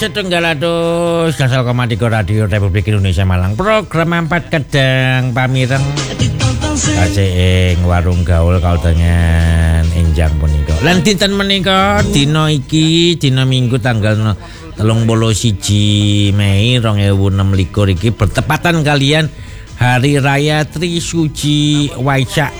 1,200 1,3 Radio Republik Indonesia Malang. Program 4 Kedang pamireng ing warung gaul kau dengan enjang punika. Lan dinten menika dina iki dina Minggu tanggal 31 Mei 2026 iki bertepatan kalian Hari Raya Trisuci Waisak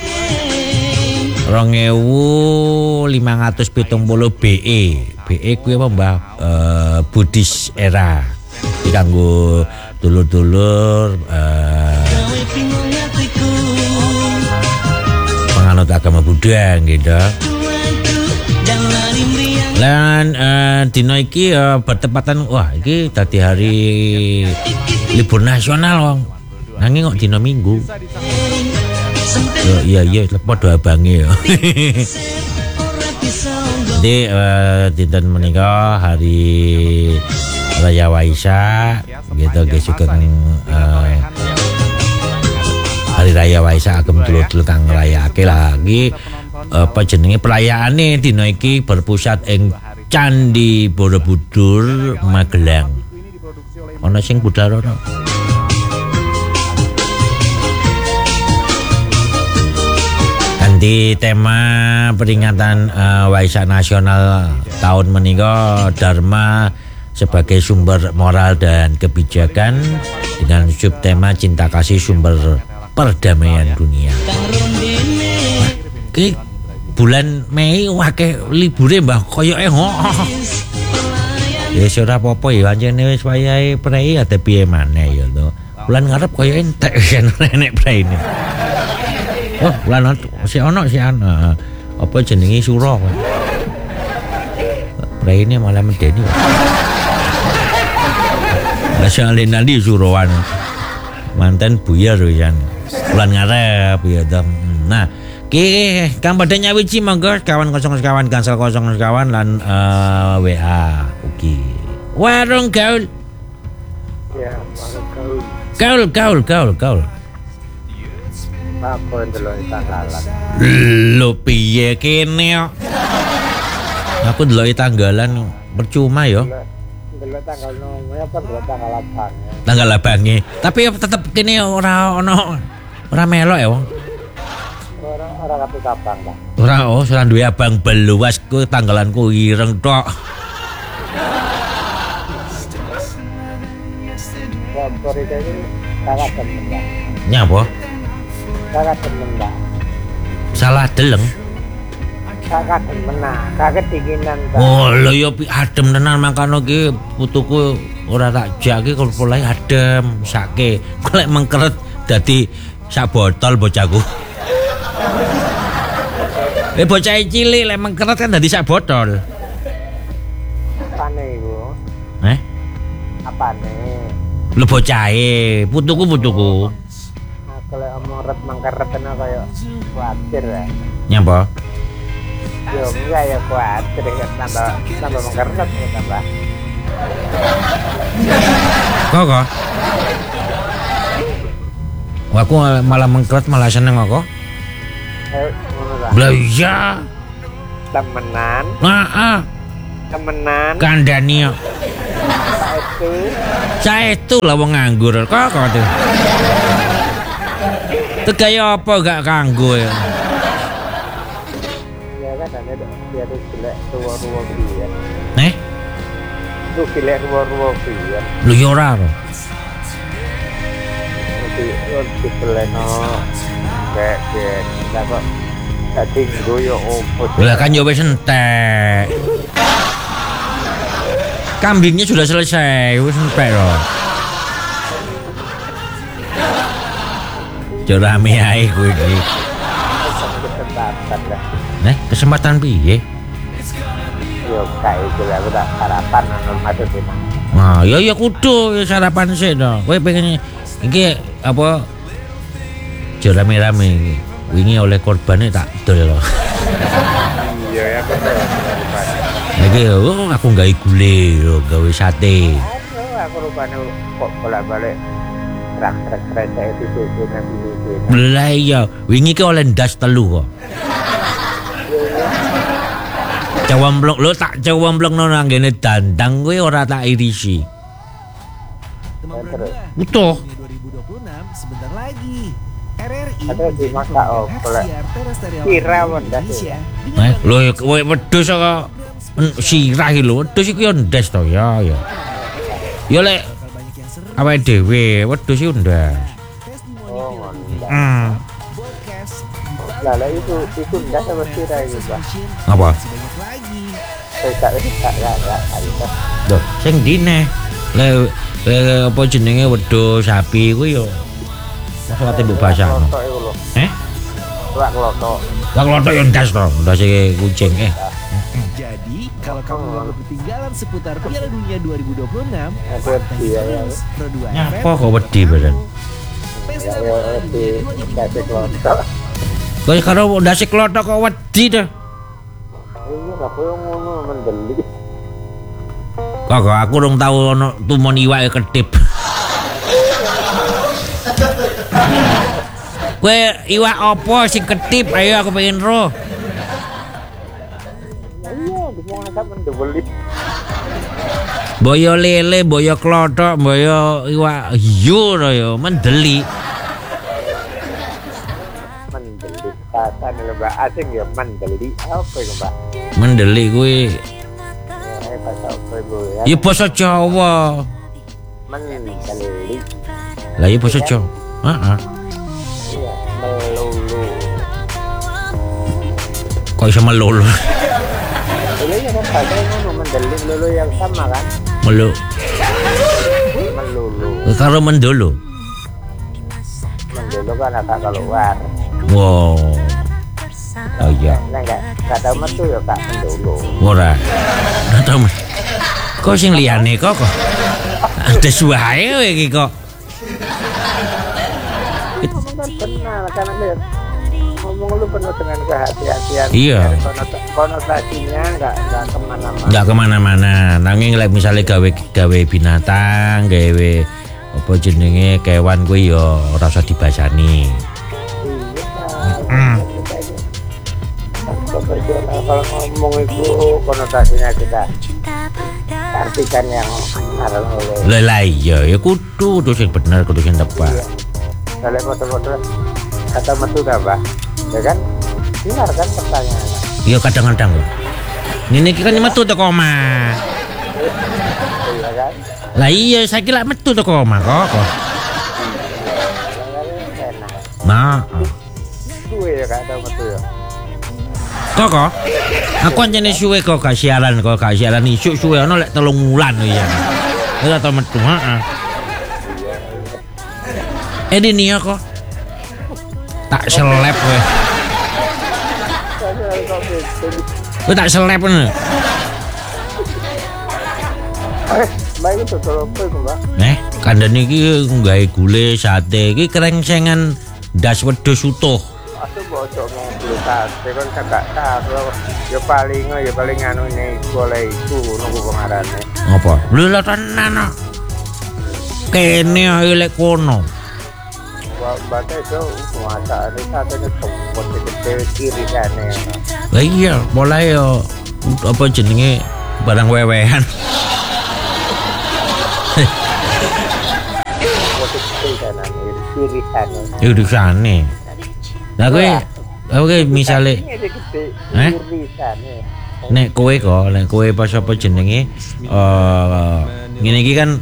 2570 BE. BE kuwi apa Mbah? Buddhis era. Kanggo dulur-dulur penganut agama Buddha gitu. Lan dina iki bertepatan iki dadi hari libur nasional wong. Nanging kok dina Minggu. Iya padha abange ya. Jadi dinten menika hari Raya Waisak gitu guys juga Hari Raya Waisak agem dulur-dulur kang ngrayakake lagi apa jenenge perayaane dina iki berpusat ing Candi Borobudur Magelang. Ana sing budal ana. Di tema peringatan Waisak Nasional tahun menika Dharma sebagai sumber moral dan kebijakan dengan subtema cinta kasih sumber perdamaian dunia. Ki bulan Mei wake libure Mbah koyoke ya ora apa-apa ya anjene wis wayahe prei ate piye maneh ya to. Bulan ngarep koyo entek nek preine. Oh, lan si ana apa jenenge sura. Praine malah medeni. Lah sale nali suruhan. Manten buyar yan. Bulan ngarep ya to. Nah, ki kang padha nyawiji monggo kawan 0 sekawan gansel 0 sekawan lan WA ugi. Warung gaul. Ya, warung Gaul. Apa ndelok tanggalan. Lho piye kene kok. Aku ndelok tanggalan percuma ya. Ndelok tanggal nomo apa ndelok tanggal abang. Tanggal abange. Tapi tetep kene ora melok ya, wong. Ora kapit abang ta. Ora duwe abang beluas ku tanggalanku ireng tok. Ya sore iki salah temen. Nyapa? Salah temen. Salah deleng. Kakak temen kakek dinginan ta. Oh, lho ya adem tenan makane iki putuku ora tak jake kok mulai adem sake. Kok lek mengkeret dadi sak botol bocahku. Bocah cilik lek mengkeret kan dadi sak botol. Apane iku? Apane? Lho bocahe, putuku. Kalau omong ret mengkeret tenan kaya kuatir ya. Nyapa? Yo enggak ya kuatir ya tambah mengkeret ya tambah. Kok? Aku malah mengkeret malah seneng kok. Ngono ta. Lah iya. Temenan. Heeh. Temenan. Kandhani kok. Saestu lah wong nganggur. Kok tuh. Tegaya apa gak kanggo ya? Ya kan ada dia tuh gelek ruwa-ruwa piye. Tuh gelek ruwa-ruwa piye. Lho ya ora. Di beleno kayak lah kok dadi nggo opo. Lah kan ya wis entek. Kambingnya sudah selesai, wis entek loh. Jorame ae kowe iki. Kesempatan piye? Yo kae iki aku tak sarapan nang maksudnya. Nah, ya kudu sarapan sik to. Kowe pengen iki apa jorame-rame iki. Wingi oleh korbane tak dol lho. Iya ya bener. Iki aku gawe gule lho, gawe sate. Aku rupane kok bolak-balik rak-rak itu nanti. Lah iya, wingi ki oleh ndas 3 kok. Cawamblok lo tak cawamblok nang nggene dandang kowe ora tak irisi. Butuh. 2026 sebentar lagi. RRI Ada di masa kira mendas Lho kowe wedhus kok sirah iki lho, wedhus iku yo ndas to ya ya. Ya lek awake dhewe wedhus iku ndas. oh mendas lah itu mendas apa kira itu Pak Apa? tak ya Lho, sing dine. Le apa jenenge wedhus sapi kuwi yo. Masa ate mbok basahno. klotok itu loh lak klotok Lah klothok yo ndas to, ndase kucing Jadi, kalau kamu mau ketinggalan seputar Piala Dunia 2026, wedi ya Pro 2 Nyapa kok wedi badan. ya wedi kasih klotok Kowe karo ndase klothok kok wedi to. ini apa yang ngono mendeli Kok aku rung tau ono tumon iwake ketip. Kowe iwak apa sing ketip? Ayo aku pengen roh. iya mau ngajak mendeli Boyo lele, boyo klothok, boyo iwak hiu to yo mendeli. mendeli kata nih Mbak asing ya mendeli apa ya Mbak Mendeli kuwi bahasa apa ibu ya ya basa Jawa. mendeli Lah ya basa Jawa. Heeh. iya melulu Kok iso melulu? Ini ya kan bahasa ngono mendeli lulu yang sama kan Melu. melulu Karo mendolo. mendulu kan agak keluar Wow. Oh iya. nah nggak tahu metu ya kak mendulu Ora. Ora tau. Kok sing liyane kok. Ada suwahe kowe iki kok. ngomong kan benar karena lihat ngomong lu penuh dengan kehati-hatian Iya. konotasinya nggak kemana-mana Enggak kemana-mana. Nanging lek misale gawe binatang, gawe apa jenenge kewan kuwi ya ora usah dibasani. iya profesional kalau ngomong itu konotasinya kita artikan yang harus oleh Lah iya ya kudu sing bener, kudu sing tepat. kalau foto-foto kata metu gak Pak ya kan benar kan pertanyaannya Iya kadang-kadang lho. Ngene iki kan metu teko omah. iya kan Lah iya saiki lak metu teko omah kok. enak Nah, suwe ya kak tahu metu ya kok aku anjene suwe kok gak siaran isuk suwe ono lek 3 wulan ya. Ora tau metu, heeh. Ini ya kok. Tak seleb kowe. Kowe tak seleb ngono. Mbak itu betul apa itu Mbak Kandhane iki nggawe gule sate iki krengsengan ndas wedhus utuh. aku bocok mau beli sate kan gak tahu ya paling anu ini boleh itu nunggu pengarane Apa? Lho lha tenan kok. Kene ae lek kono. Mbak itu muasa ini sate itu kebun gede kiri sana Lah iya, mulai yo apa jenenge barang wewehan. kiri sana Ya di sana. Lah kowe misale kiri sana nek kowe pas apa jenenge ngene iki kan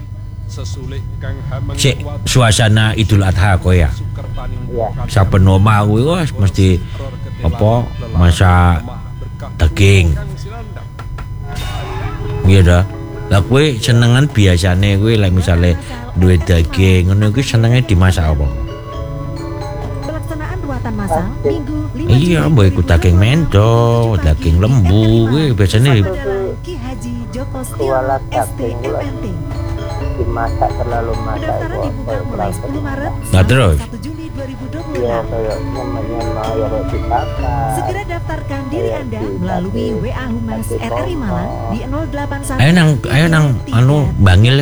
sik suasana Idul Adha kowe ya. iya Saben omah kuwi wis mesti apa masak daging. Iya dah. Lah kowe senengan biasane kowe lek misale duwe daging ngono kuwi senenge dimasak apa? Pelaksanaan ruatan massal Minggu 5 Iya, mbok iku daging mento, daging lembu kuwi biasane Ki Haji Joko Kuala Stiono daging gula. STMMT. dimasak terlalu masak Pendaftaran dibuka mulai 10 Maret Nah, terus? 1 Juli 2026. ya kayak namanya mau ya roti bakar Segera daftarkan diri Anda melalui WA Humas RRI Malang di 081 Ayo nang anu Bangil.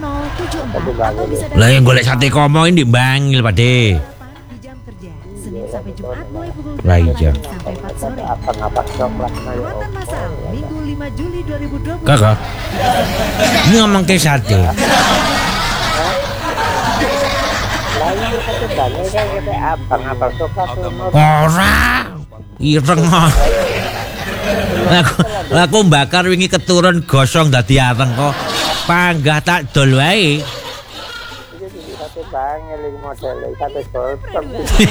60074 atau bisa Lah yang golek sate komo ini di Bangil, Pakde. di jam kerja Senin sampai Jumat mulai pukul Lah iya. 8 sampai 4 sore. Apa coklat nah ya. Muatan massal Minggu 5 Juli 2020. Kakak. Ini ngomong ke sate. Lain satu banyak kan kita abang coklat umur. Ora. Ireng. Aku bakar wingi keturun gosong dadi areng kok. Panggah tak dol wae. Jadi satu banyak lagi model satu gosong.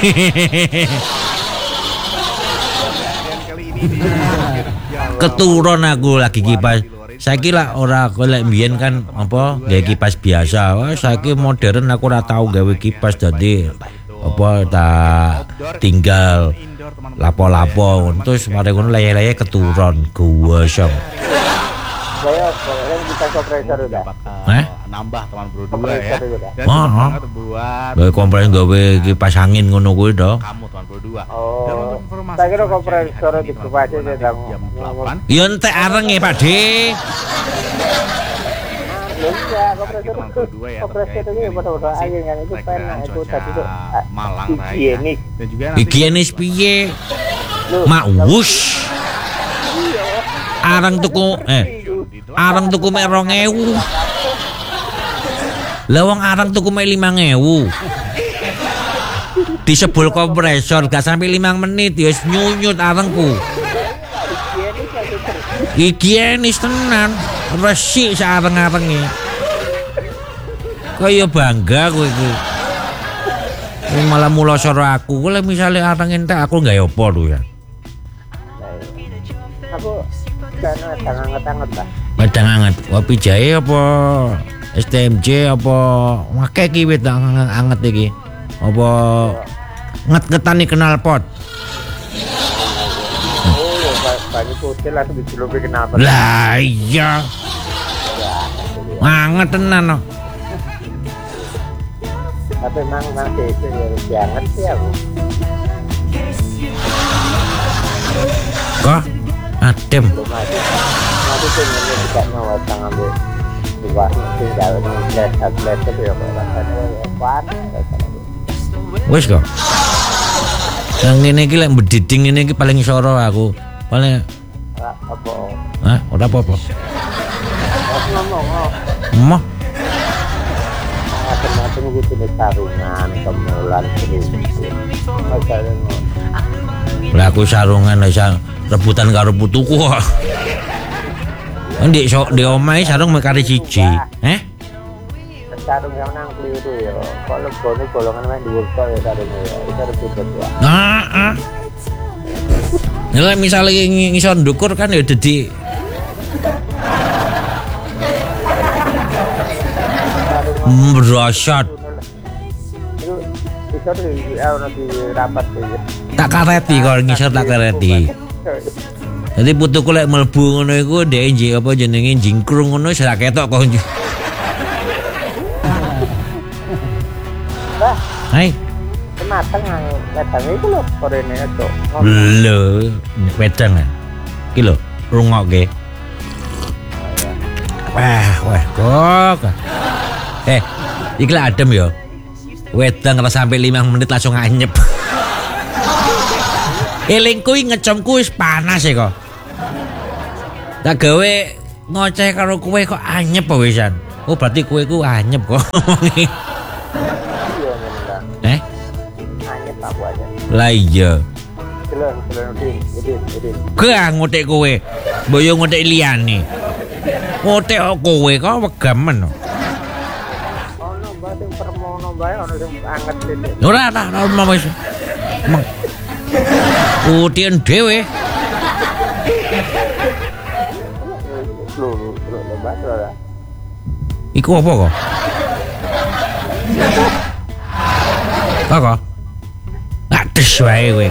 Keturun aku lagi kipas. Saiki lah ora golek mbiyen kan apa gawe kipas biasa. Wah, saiki modern aku ora tau gawe kipas dadi apa tak tinggal lapo-lapo terus mari ngono leye-leye keturun gosong. Saya sekarang kita kompresor udah. Nambah teman bro 2 ya. Dan Oh, banget buat gawe kompres gawe kipas angin ngono kuwi to. kamu teman bro 2. Oh, saya kira kompresor di aja saya jam ngomong. 8. Ya entek areng ya Pak De. Ya, kompresor Teman bro 2 ya. kompresor itu betul-betul aja yang itu pernah itu tadi tuh Malang Raya. higienis. Dan juga nanti Higienis piye? Loh, Mak wush. Areng tuku mek 2000. Lah wong areng tuku mek 5000. Disebul kompresor gak sampai 5 menit ya wis nyunyut arengku. Higienis tenan, resik sareng-arenge. Kaya bangga kowe iki. Kowe malah mulosor aku. Kowe misale areng entek aku gak apa lho ya. Aku kan anget-anget lah. Wedang anget, kopi jahe apa STMJ apa ngake ki wedang anget iki. Apa nget-ngetani kenal pot. Oh, ya banyak putih lah dicelupi kenapa? Lah iya. Anget tenan no. Tapi memang itu ya jangan sih aku. Kok adem. Belum ada. Nanti tuh ini tidak nyawa ambil dua tinggal les itu ya rasanya kuat. Wis kok. Yang ini iki lek mbediding ini iki paling soro aku. Paling Apa? hah, ora apa-apa. Ngomong. Mah, Macam-macam gitu nih sarungan, kemulan, terus. lah aku sarungan lah rebutan karo putuku kok. Ndek sok di omahe sarung mek kari siji. Sarung yang nang keliru ya. Kalau bone golongan main dhuwur kok ya sarungnya ya. Itu harus ribet ya. Heeh. Nek misale ngisor ndukur kan ya dadi merosot. Itu ono di rapat ya. Tak kareti kalau ngisor tak kareti. Jadi putuku lek mlebu ngono iku dhek nji apa jenenge jingkrung ngono wis ra ketok kok. Wah, Hai, mateng wedang itu lho korene itu. lho, wedang kan. Iki lho, rungokke. Wah, kok. Iki lek adem ya. Wedang ora sampai 5 menit langsung anyep. Elingku ngecomku wis panas ya kok. Tak gawe ngoceh karo kowe kok anyep apa wisan. Oh berarti kowe ku anyep kok. Iya memang. Anyep aku aja. Lah iya. Celon udin. Gak ngotek kowe. Boyo ngotek liyane. Ngotek kowe kok wegamen. Ono mbak sing permono bae ono sing anget dene. Ora wis. Udin dhewe. Lho mbak ora. Iku apa kok? Kok? Ades wae kowe.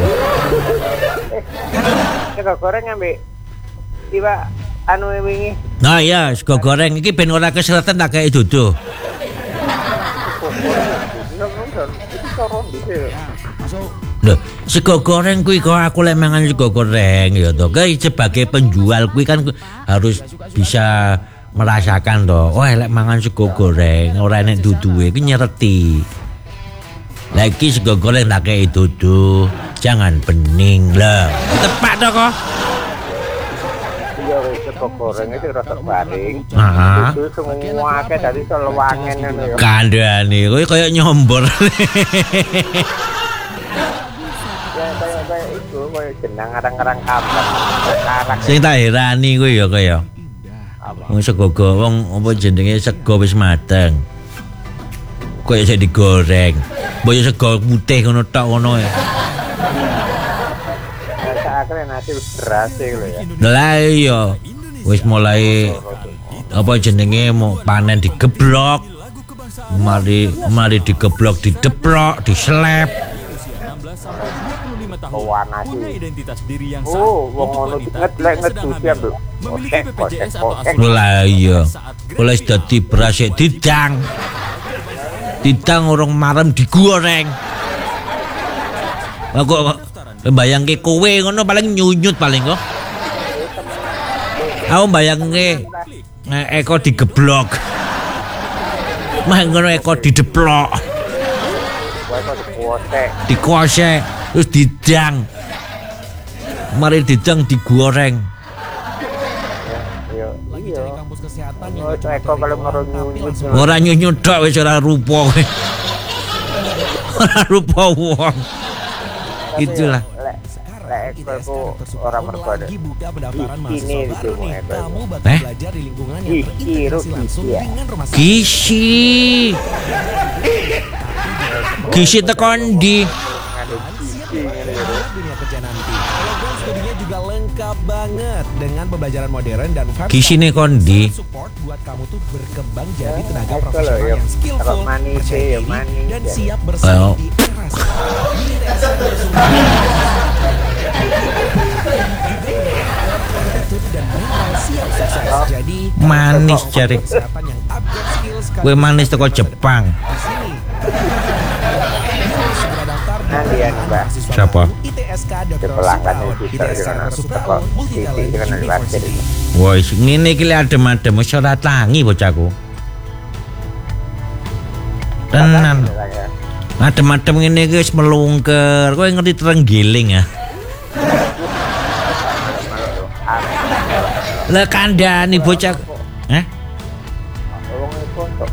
Sego goreng ambek iwak anu wingi. Nah iya, sego goreng iki ben ora keseretan tak gawe duduh. Itu soron dise. Loh, sego goreng kuwi kok aku lek mangan sego goreng ya to. Kae sebagai penjual kuwi kan harus bisa merasakan to. Oh, lek mangan sego goreng ora enek duduhe kuwi nyereti. Lagi sego goreng tak kei dudu. Jangan bening lah. Tepak to kok. Iya wis sego goreng itu rada garing. Heeh. Itu semua akeh dadi selewangen ngono ya. Kandhane kowe koyo nyombor. Ya kayak itu koyo jeneng arang-arang kampung. Karak Sing tak herani kuwi ya kaya. apa? Wong sego wong apa jenenge sego wis mateng. Koyo sik digoreng. Mbok yo sego putih ngono tok ngono ya. Akhirnya nasi beras lho ya. Lah iya. Wis mulai apa jenenge mau panen digeblok. Mari digeblok, dideplok, diselep. Warna sih. Oh, wong ngono ngetlek ngedusi ambek. Kosek. Lah iya. Oleh dadi beras sik didang. Didang urung marem digoreng. Lah kok bayangke kowe ngono paling nyunyut paling kok. Aku bayangke Eko digeblok. Mah ngono Eko dideplok. Dikosek terus didang. Mari didang digoreng. Iya. Oh, Eko kalau nyunyut. Ora nyunyut tok wis ora rupa kowe. Ora rupa wong. Itulah. Lek Eko orang merkode. Ini itu Eko. Belajar di lingkungan yang terintegrasi langsung dengan rumah sakit. Gizi tekan di Dunia kerja nanti. Program studinya juga lengkap banget dengan pembelajaran modern dan gizi nih kondi. support buat kamu tuh berkembang jadi tenaga Eko profesional loh, yang skillful, kalau manis percaya ya diri, manis dan ya. siap bersaing Well. di era sekarang. Attitude dan mental siap sukses. Jadi Manis cari. kesehatan yang upgrade skills Kue manis teko Jepang. di sini. Segera daftar di Nanti ya, Mbak. mahasiswa Siapa? baru ITSK Dr. Pelanggan Supraun. itu ITSK dengan Dr. Supraun, teko multi-talent titik dengan university. Woi, ngene iki lek adem-adem wis ora tangi bocahku. Tenan. Adem-adem ngene iki wis melungker. Kowe ngerti terenggiling ya? Lah kandhani bocah. Hah? Wong Eko untuk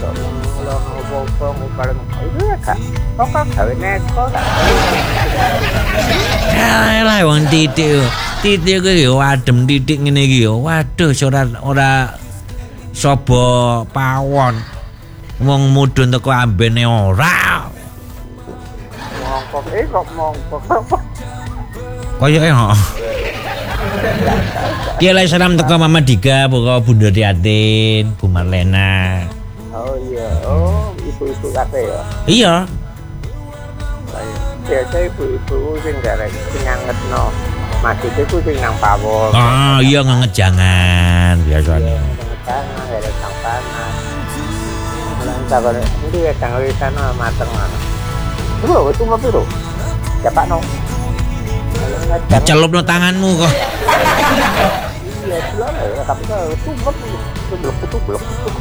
paling itu ya kak. Kok kan gawe Eko kak. Lah wong titik. Titik iki yo adem titik ngene iki yo. Waduh, ora sapa pawon. Wong mudhun teko ambene ora. Mongkok kok mongkok. Koyoke heeh. Ki lek salam teko Mama Dika, buka Bunda Tiatin, Bu Marlena. Oh iya, oh ibu-ibu kate ya. Iya. Biasa ibu-ibu sing garek sing ngangetno. Maksudnya ku sing nang pawon. Oh, iya nganget jangan biasanya. Tangan ada sang panas. Lan sabane ndi ya kang wisana mateng mana. Bro, itu ngopi bro. Ya Pak no. Dicelupno tanganmu kok. Iya, jelas ya, tapi kalau itu blok.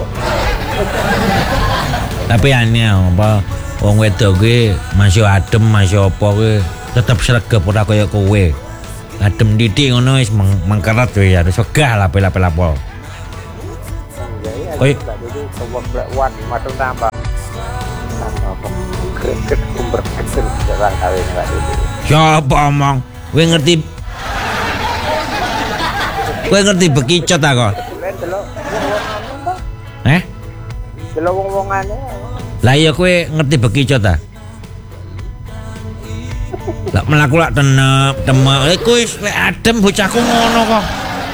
Tapi aneh apa wong wedok kuwi masih adem, masih apa kuwi tetep sregep ora kaya kowe. Adem titik ngono wis mengkeret kuwi ya wegah lah pelapel-lapel. Kowe jadi coba buat mateng tambah. Tambah apa? Greget kumber kecil jarang kawin Pak itu. siapa omong? Kowe ngerti bekicot ta kok? Delok Eh? delok wong-wongane. Lah iya kowe ngerti bekicot ta? Lah mlaku lak temek. Kowe wis adem bocahku ngono kok.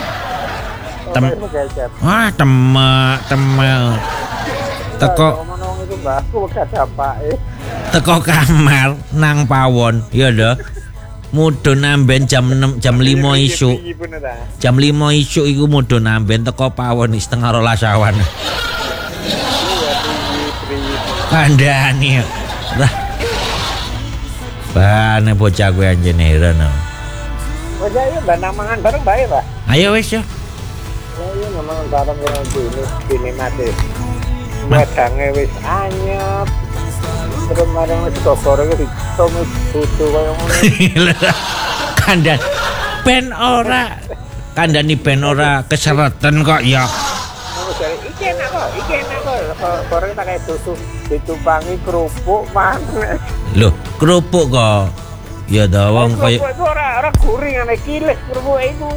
Temek. Teko itu mbahku gak dampake. teko kamar nang pawon, ya lho. Mudhun amben jam 6 jam 5 isuk. Jam 5 isuk iku mudhun amben teko pawon setengah 12 awan. Kandhani. Lah. Bane bocah kowe anjen heran. Wes ayo mbak mangan bareng bae, Pak. Ayo wis yo. Ayo mangan bareng karo ini mati. Wedange wis anyep. terus marang wis kokor iki ditomi dudu koyo ngono. Kandhan ben ora kandhani ben ora keseretan kok ya. Iki enak kok. Korek tak kayak susu ditumpangi kerupuk maneh. Loh, kerupuk kok. Ya dah wong koyo kerupuk ora guring ana kilis kerupuk iku.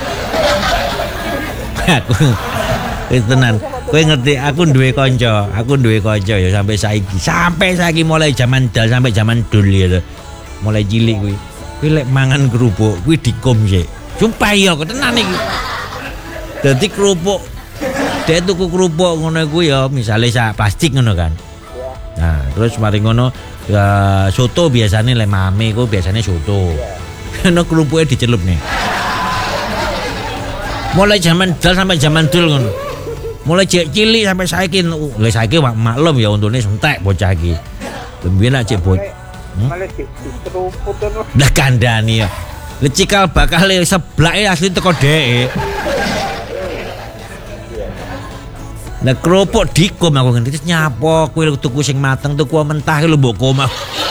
aku tenan. Kowe ngerti aku duwe kanca ya sampai saiki mulai zaman dal sampai zaman dul ya. Mulai cilik kuwi. Kuwi lek mangan kerupuk kuwi dikom sik. Sumpah ya kok tenan iki. Dadi kerupuk dia tuku kerupuk ngono kuwi ya misale sak plastik ngono kan. Nah, terus mari ngono ya soto biasanya lek mame ku biasanya soto. Ono kerupuke dicelup nih. Mulai zaman dal sampai zaman dul ngono. Mulai cilik sampai saiki lek saiki maklum ya untune entek bocah iki. Mbiyen nak cek bocah. Malah diseruput ngono. Lah kandhani ya. Lek cikal bakale seblake asli teko dheke. Nah kerupuk dikom aku ngerti terus nyapo kowe tuku sing mateng tuku mentah lho mbok kom. Lah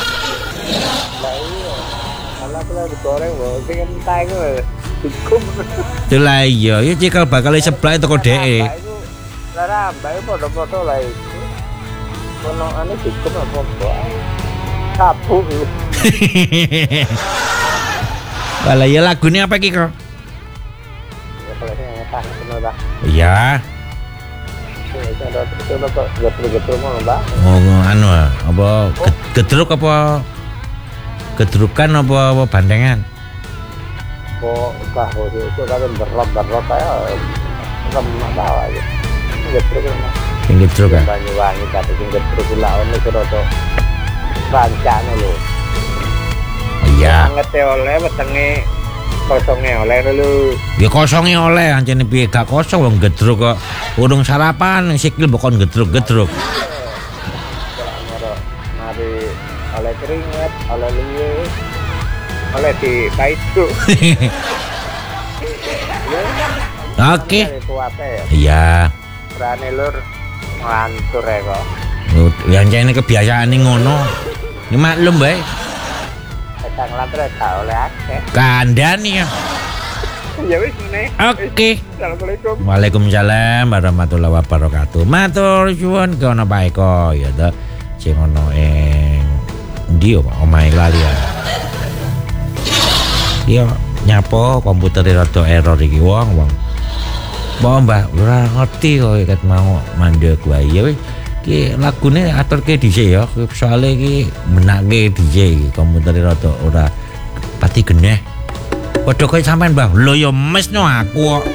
iya. Malah kalau digoreng mbok sing mentah iku dikom. Lah iya, ya cikal bakal seblak teko dheke. Lah mbak padha-padha lah itu. Ono ane dikom apa wae. Sabuk. Lah ya lagune apa iki kok? Ya kalau sing ngetah ngono ta. Iya. Getruk-getruk mau mbak. Oh anu apa gedruk apa gedrukan apa bandengan? Kok kahwo itu kan berot ya remak tawa aja. Getruk mah. Sing gedruk kan. Banyuwangi tapi sing getruk lawan itu rada rancane lho. Iya. Ngete oleh wetenge kosonge oleh lho. Ya kosonge oleh ancene piye gak kosong wong gedruk kok. Urung sarapan sikil bokon gedruk-gedruk. Mari oleh keringet, oleh liye, oleh di paitu. Oke. Itu apa ya? Iya. Berani lur ngantur ya kok. Yang jane kebiasaan ngono. Ini maklum bae. Kang lantre gak oleh akeh. Kandhani ya. Ya wis ngene. Oke. Assalamualaikum. Waalaikumsalam warahmatullahi wabarakatuh. Matur suwun ke ono Pak Eko ya to. Sing ono ing ndi yo omahe lali ya. Yo nyapo komputer rada error iki wong. Mbah ora ngerti kok ket mau mandek wae ya wis. Ki lagune aturke dhisik ya. Soale iki menake dhisik komputer rada ora pati geneh. Padha kowe sampean, Mbah. Lho ya mesno aku kok.